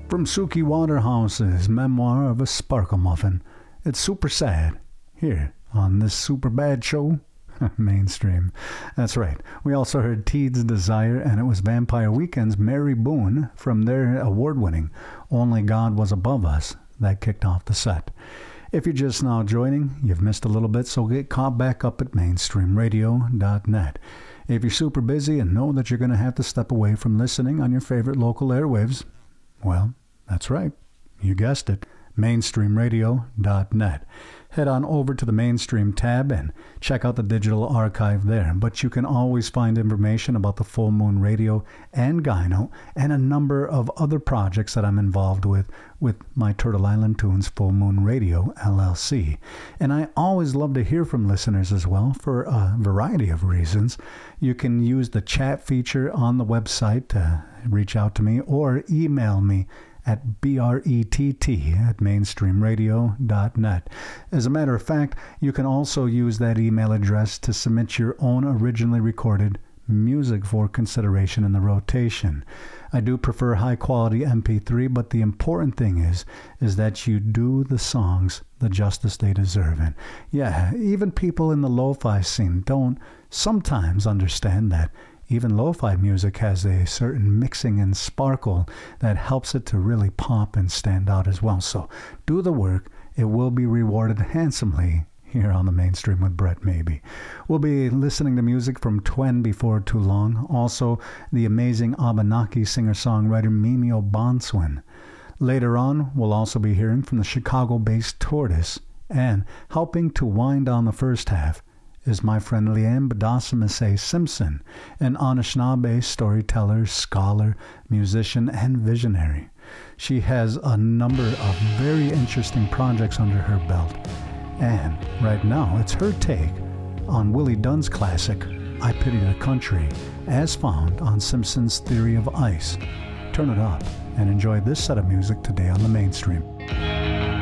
From Suki Waterhouse's memoir of a sparkle muffin. It's super sad. Here, on this super bad show. Mainstream. That's right. We also heard Teed's Desire, and it was Vampire Weekend's Mary Boone from their award-winning Only God Was Above Us that kicked off the set. If you're just now joining, you've missed a little bit, so get caught back up at mainstreamradio.net. If you're super busy and know that you're going to have to step away from listening on your favorite local airwaves, well, that's right. You guessed it. mainstreamradio.net. Head on over to the Mainstream tab and check out the digital archive there. But you can always find information about the Full Moon Radio and Gyno and a number of other projects that I'm involved with my Turtle Island Tunes Full Moon Radio LLC. And I always love to hear from listeners as well for a variety of reasons. You can use the chat feature on the website to reach out to me or email me at brett@mainstreamradio.net. As a matter of fact, you can also use that email address to submit your own originally recorded music for consideration in the rotation. I do prefer high-quality MP3, but the important thing is that you do the songs the justice they deserve. And yeah, even people in the lo-fi scene don't sometimes understand that even lo-fi music has a certain mixing and sparkle that helps it to really pop and stand out as well. So do the work. It will be rewarded handsomely here on the Mainstream with Brett Maybe. We'll be listening to music from Twen before too long. Also, the amazing Abenaki singer-songwriter Mimi O'Bonswin. Later on, we'll also be hearing from the Chicago-based Tortoise. And helping to wind down the first half is my friend Leanne Badasimise Simpson, an Anishinaabe storyteller, scholar, musician, and visionary. She has a number of very interesting projects under her belt. And right now, it's her take on Willie Dunn's classic, I Pity the Country, as found on Simpson's Theory of Ice. Turn it up and enjoy this set of music today on the Mainstream.